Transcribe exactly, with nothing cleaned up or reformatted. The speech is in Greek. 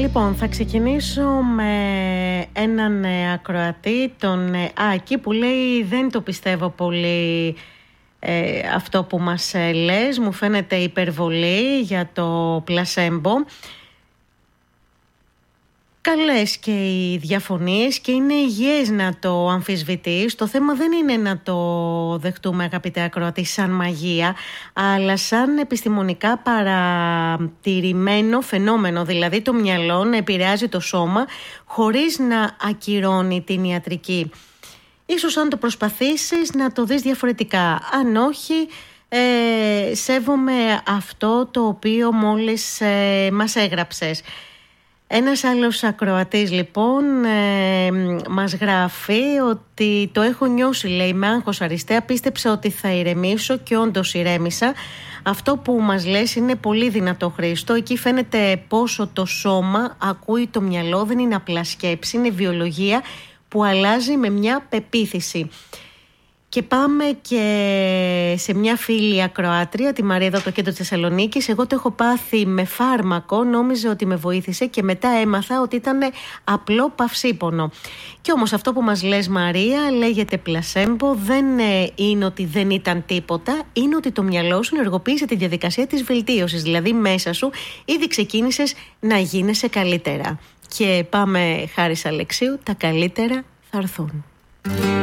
Λοιπόν, θα ξεκινήσω με έναν ακροατή, τον Άκη, που λέει δεν το πιστεύω πολύ ε, αυτό που μας λες, μου φαίνεται υπερβολή για το πλασέμπο. Καλές και οι διαφωνίες και είναι υγιές να το αμφισβητείς. Το θέμα δεν είναι να το δεχτούμε, αγαπητέ ακροατή, σαν μαγεία, αλλά σαν επιστημονικά παρατηρημένο φαινόμενο. Δηλαδή το μυαλό να επηρεάζει το σώμα χωρίς να ακυρώνει την ιατρική. Ίσως αν το προσπαθήσεις να το δεις διαφορετικά. Αν όχι, ε, σέβομαι αυτό το οποίο μόλις ε, μας έγραψες. Ένας άλλος ακροατής λοιπόν ε, μας γράφει ότι το έχω νιώσει, λέει, με άγχος αριστεία, πίστεψα ότι θα ηρεμήσω και όντως ηρέμησα. Αυτό που μας λες είναι πολύ δυνατό, Χρήστο. Εκεί φαίνεται πόσο το σώμα ακούει το μυαλό, δεν είναι απλά σκέψη, είναι βιολογία που αλλάζει με μια πεποίθηση. Και πάμε και σε μια φίλη ακροάτρια, τη Μαρία, εδώ από το κέντρο της Θεσσαλονίκης. Εγώ το έχω πάθει με φάρμακο, νόμιζε ότι με βοήθησε και μετά έμαθα ότι ήταν απλό παυσίπονο. Και όμως αυτό που μας λες, Μαρία, λέγεται πλασέμπο, δεν είναι ότι δεν ήταν τίποτα, είναι ότι το μυαλό σου ενεργοποίησε τη διαδικασία της βελτίωσης. Δηλαδή μέσα σου ήδη ξεκίνησες να γίνεσαι καλύτερα. Και πάμε, χάρη Αλεξίου, τα καλύτερα θα έρθουν.